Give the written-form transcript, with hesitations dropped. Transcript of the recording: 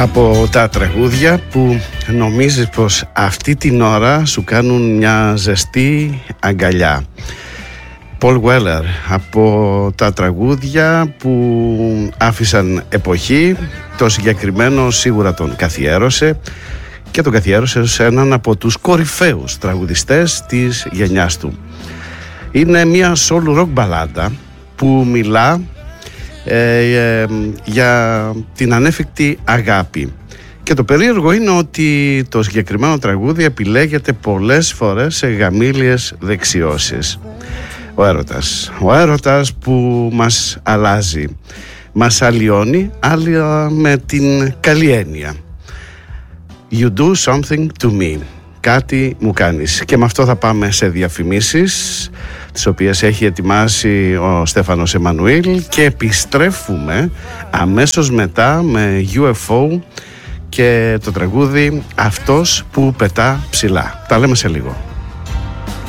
Από τα τραγούδια που νομίζεις πως αυτή την ώρα σου κάνουν μια ζεστή αγκαλιά. Paul Weller, από τα τραγούδια που άφησαν εποχή. Το συγκεκριμένο σίγουρα τον καθιέρωσε και τον καθιέρωσε σε έναν από τους κορυφαίους τραγουδιστές της γενιάς του. Είναι μια soul rock μπαλάντα που μιλά για την ανέφικτη αγάπη. Και το περίεργο είναι ότι το συγκεκριμένο τραγούδι επιλέγεται πολλές φορές σε γαμήλιες δεξιώσεις. Ο έρωτας που μας αλλάζει, μας αλλοιώνει, αλλά με την καλή έννοια. You do something to me. Κάτι μου κάνεις. Και με αυτό θα πάμε σε διαφημίσεις, τις οποίες έχει ετοιμάσει ο Στέφανος Εμμανουήλ, και επιστρέφουμε αμέσως μετά με UFO και το τραγούδι «Αυτός που πετά ψηλά». Τα λέμε σε λίγο.